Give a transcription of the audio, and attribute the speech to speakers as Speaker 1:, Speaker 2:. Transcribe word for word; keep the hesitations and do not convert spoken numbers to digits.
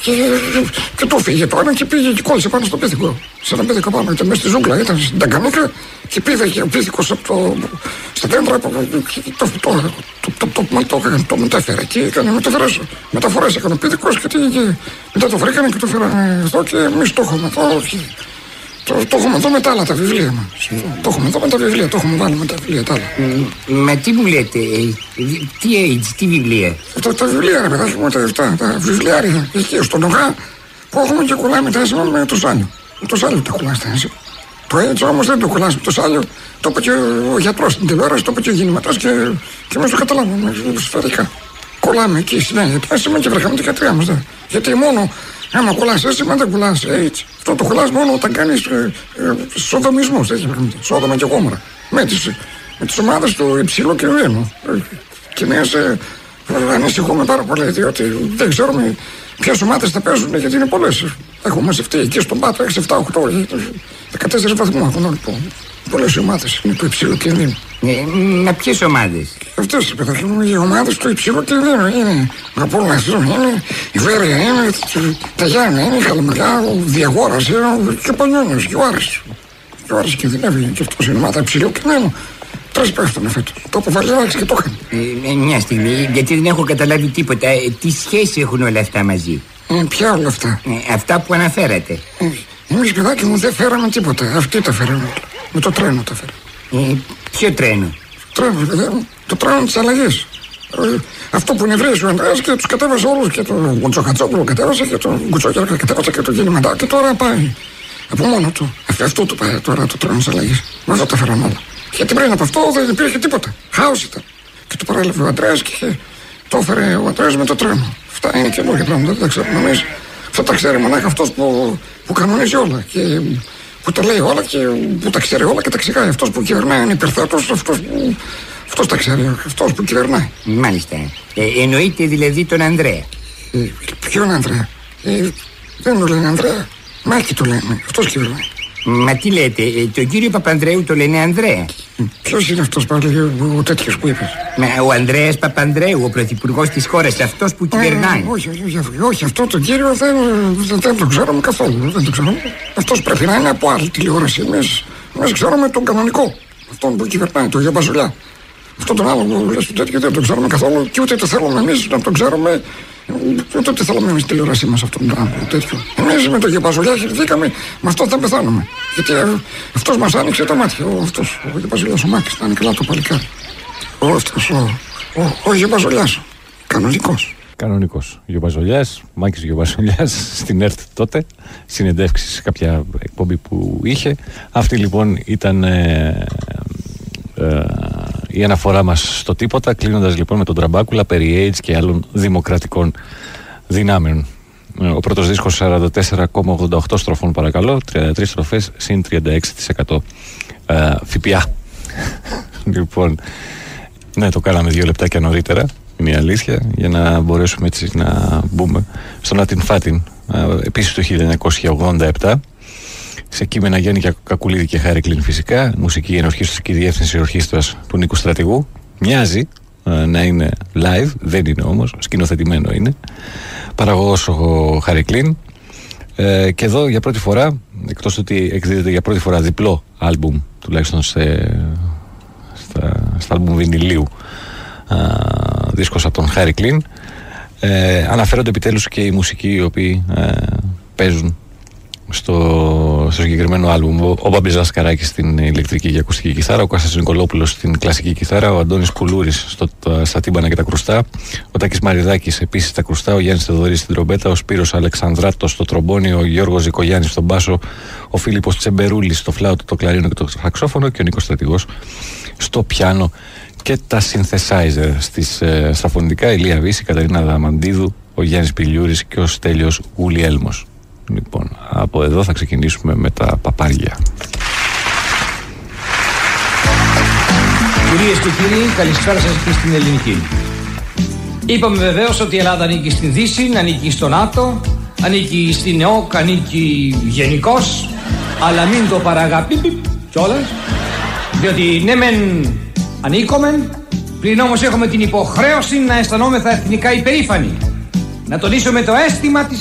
Speaker 1: Και, και το φύγε το ένα και πήγε και κόλλησε πάνω στο πίθηκο. Σε ένα πίθηκο πάνω, ήταν μέσα στη ζούγκλα, ήταν στην Ταγκανίκα και πήγε και ο πίθηκος από το, στα δέντρα το, το, το, το, το, το, το μετέφερε και έκανε μεταφορές, μεταφορές έκανε ο πίθηκος και, και μετά το βρήκανε και το φέρανε εδώ και εμείς το έχουμε εδώ και το, το έχουμε εδώ με τα άλλα τα βιβλία μας. Το έχουμε εδώ με τα βιβλία, το έχουμε βάλει με τα βιβλία τα άλλα.
Speaker 2: Μα τι μου λέτε, τι AIDS, τι βιβλία?
Speaker 1: Τα, τα βιβλία ρε παιδάκι μου, τα, τα, τα βιβλιάρια εκεί στον Ογά που έχουμε και κολλάμε τα έσημα με το σάλιο. Με το σάλιο τα κολλάς τα έσημα. Το AIDS όμως δεν το κολλάς με το σάλιο. Το είπε και ο γιατρός στην τηλεόραση, το είπε και ο γεννηματάς και, και εμείς το καταλάβουμε σφαιρικά. Κολλάμε εκεί συνέχεια τα έσημα και βρέχαμε την κατριά μας. Δε. Γιατί μόνο άμα κολλάς έσημα δεν κολλάς AIDS. Αυτό το κολλάς μόνο όταν κάνεις ε, ε, σοδομισμούς, σόδομα και γόμορα. Με τις, με τις ομάδες του υψηλού κινδύνου. Και εμείς ε, ανησυχούμε πάρα πολύ, διότι δεν ξέρουμε ποιες ομάδες θα παίζουν, γιατί είναι πολλές. Έχουμε μαζευτεί εκεί στον Πάτο έξι, επτά, οκτώ, δεκατέσσερα βαθμού έχουν όλοι που. Πολλές ομάδες είναι του υψηλού κινδύνου.
Speaker 2: Ε, με ποιες ομάδες?
Speaker 1: Αυτές οι ομάδες του υψηλού κινδύνου είναι από όλα αυτά. Είναι η Βέρεια, είναι τα Γιάννα, είναι η Καλαμαριά, ο Διαγόρας, και ο Πανιόνιος, και ο Άρης. Και ο Άρης κινδυνεύει και αυτός είναι ομάδα υψηλού κινδύνου. Τρεις πέφτουνε φέτος. Το αποβαλιάξει και το είχαν.
Speaker 2: Ε, μια στιγμή, γιατί δεν έχω καταλάβει τίποτα. Ε, τι σχέση έχουν όλα αυτά μαζί?
Speaker 1: Ε, ποια όλα αυτά?
Speaker 2: Ε, αυτά που αναφέρατε.
Speaker 1: Ε, εμείς παιδάκι μου δεν φέραμε τίποτα. Αυτοί τα φέραμε. Με το τρένο τα φέραμε.
Speaker 2: Ε, ποιο τρένο?
Speaker 1: Τρένο, παιδιά μου. Το τρένο της αλλαγής. Ε, αυτό που νευρίζει ο Ανδρέας και τους κατέβασε όλους. Και τον Γκουτσοκατσόπουλο κατέβασε και τον Γκουτσοκέρκα κατέβασε και τον Γεννηματά. Και τώρα πάει από μόνο του. Αυτό, αυτό του πάει τώρα το τρένο της αλλαγής. Με αυτό τα φέραμε όλα. Γιατί πριν από αυτό δεν υπήρχε τίποτα. Χάος ήταν. Και το παρέλαβε ο Αντρέας και το έφερε ο Αντρέας με το τρένο. Αυτά είναι καινούργια πράγματα, δεν τα ξέρουμε εμείς. Αυτό τα ξέρει μονάχα αυτός που, που κανονίζει όλα. Και που τα λέει όλα και που τα ξέρει όλα και τα ξεχάει. Αυτός που κυβερνάει είναι υπερθέτος, αυτός που. Αυτός τα ξέρει, αυτός που κυβερνάει.
Speaker 2: Μάλιστα. Ε, εννοείται δηλαδή τον Ανδρέα.
Speaker 1: Ε, ποιον Ανδρέα? Ε, δεν το λένε Ανδρέα. Μάκη το λένε. Αυτός κυβερνάει.
Speaker 2: Μα τι λέτε, ε, τον κύριο Παπανδρέου το λένε Ανδρέα.
Speaker 1: Ποιος είναι αυτός πάλι, ο, ο τέτοιος που είπες?
Speaker 2: Μα ο Ανδρέας Παπανδρέου, ο πρωθυπουργός της χώρας, αυτός που κυβερνάει.
Speaker 1: Ε, όχι, όχι, όχι, όχι, αυτό τον κύριο δεν, δεν, δεν το ξέρουμε καθόλου. Δεν το ξέρουμε. Αυτός πρέπει να είναι από άλλη τηλεόραση. Εμείς, εμείς ξέρουμε τον κανονικό. Αυτόν που κυβερνάει, τον Γιαμπαζουλιά. Αυτό τον άλλο που λες του τέτοιο δεν το ξέρουμε καθόλου και ούτε το θέλουμε εμείς να το ξέρουμε. Ούτε τι θέλουμε εμείς τηλεόρασή μας αυτόν τον άνθρωπο τέτοιο. Εμείς με το Γεπαζολιά χαιρετήκαμε, με αυτό θα πεθάνουμε. Γιατί ε, αυτός μας άνοιξε τα μάτια. Ο, αυτός, ο Γεπαζολιάς, ο Μάκης, θα είναι καλά το παλικάρι. Ο αυτός, ο, ο, ο Γεπαζολιάς, κανονικός.
Speaker 3: Κανονικός. Γεπαζολιάς, Μάκης Γεπαζολιάς στην ΕΡΤ τότε, συνεντεύξεις σε κάποια εκπομπή που είχε. Αυτή λοιπόν ήταν ε, ε, η αναφορά μας στο τίποτα, κλείνοντας λοιπόν με τον Τραμπάκουλα περί AIDS και άλλων δημοκρατικών δυνάμεων. Ο πρώτος δίσκος σαράντα τέσσερα κόμμα ογδόντα οκτώ στροφών παρακαλώ, τριάντα τρεις στροφές συν τριάντα έξι τοις εκατό ε, ΦΠΑ. Λοιπόν, ναι, το κάναμε δύο λεπτάκια νωρίτερα, είναι η αλήθεια, για να μπορέσουμε έτσι να μπούμε στον Άτιν Φάτιν, ε, επίσης το χίλια εννιακόσια ογδόντα επτά. Σε κείμενα Γιάννη Κακουλίδη και Χάρη Κλίν φυσικά, μουσική ενορχίστρωση διεύθυνση ορχήστρας του Νίκου Στρατηγού. Μοιάζει ε, να είναι live, δεν είναι όμως, σκηνοθετημένο είναι. Παραγωγός ο Χάρη Κλίν. Ε, και εδώ για πρώτη φορά, εκτός ότι εκδίδεται για πρώτη φορά διπλό άλμπουμ, τουλάχιστον σε, στα, στα άλμπουμ βινιλίου, ε, δίσκος από τον Χάρη Κλίν, ε, αναφέρονται επιτέλους και οι μουσικοί οι οποίοι ε, παίζουν Στο, στο συγκεκριμένο άλμπουμ. Ο Μπαμπιζάς Καράκης στην ηλεκτρική και ακουστική κιθάρα, ο Κώστας Νικολόπουλος στην κλασική κιθάρα, ο Αντώνης Κουλούρης στο, τα, στα τύμπανα και τα κρουστά, ο Τάκης Μαριδάκης επίσης στα κρουστά, ο Γιάννης Θεοδωρής στην τρομπέτα, ο Σπύρος Αλεξανδράτος στο τρομπόνι, ο Γιώργος Ζικογιάννης στον μπάσο, ο Φίλιππος Τσεμπερούλης στο φλάουτο, το κλαρίνο και το σαξόφωνο και ο Νίκος Στρατηγός στο πιάνο και τα synthesizer στις, ε, στα φωνητικά, η Λία Βύση, η Καταρίνα Δαμαντίδου, ο Γιάννης Πηλιούρης και ο Στέλιος Γουλιέλμος. Λοιπόν, από εδώ θα ξεκινήσουμε με τα παπάρια.
Speaker 4: Κυρίες και κύριοι, καλησπέρα σας και στην ελληνική. Είπαμε βεβαίως ότι η Ελλάδα ανήκει στην Δύση, ανήκει στο ΝΑΤΟ, ανήκει στην ΕΟΚ, ανήκει γενικώς, αλλά μην το παραγαπεί κιόλας, διότι ναι μεν ανήκομεν, πλην όμως έχουμε την υποχρέωση να αισθανόμεθα εθνικά υπερήφανοι, να τονίσουμε το αίσθημα της